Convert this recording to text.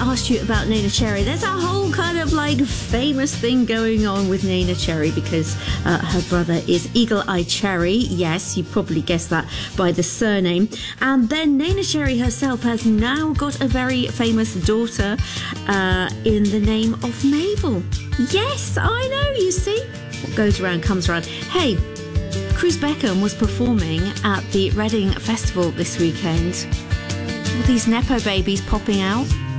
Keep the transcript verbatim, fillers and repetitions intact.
asked you about Neneh Cherry. There's a whole kind of like famous thing going on with Neneh Cherry because uh, her brother is Eagle Eye Cherry. Yes, you probably guessed that by the surname. And then Neneh Cherry herself has now got a very famous daughter uh, in the name of Mabel. Yes, I know, you see. What goes around comes around. Hey, Chris Beckham was performing at the Reading Festival this weekend. All these Nepo babies popping out.